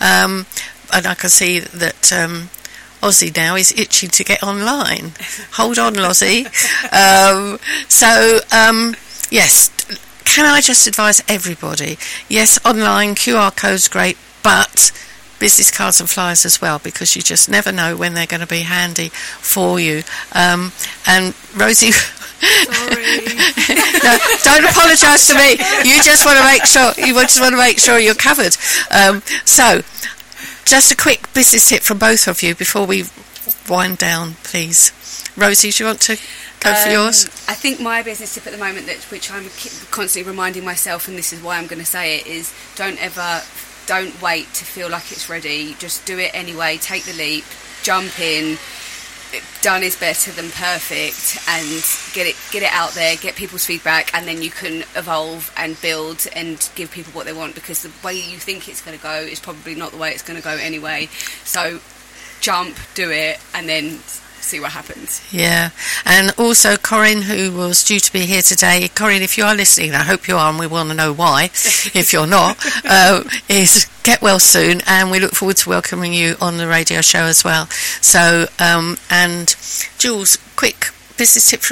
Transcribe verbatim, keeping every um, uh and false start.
Um, and I can see that um, Ozzy now is itching to get online. Hold on, Lozzie. Um, so, um, yes, can I just advise everybody? Yes, online, Q R code's great, but business cards and flyers as well, because you just never know when they're going to be handy for you. Um, and Rosie... Sorry. No, don't apologise to me. You just want to make sure you just want to make sure you're covered. Um, so, just a quick business tip from both of you before we wind down, please. Rosie, do you want to go for um, yours? I think my business tip at the moment, that which I'm constantly reminding myself, and this is why I'm going to say it, is don't ever, don't wait to feel like it's ready. Just do it anyway. Take the leap. Jump in. Done is better than perfect, and get it get it out there, get people's feedback, and then you can evolve and build and give people what they want, because the way you think it's going to go is probably not the way it's going to go anyway. So jump, do it, and then see what happens. Yeah. And also Corinne, who was due to be here today. Corinne, if you are listening, I hope you are, and we want to know why if you're not, uh, is get well soon, and we look forward to welcoming you on the radio show as well. So um, and Jules, quick business tip from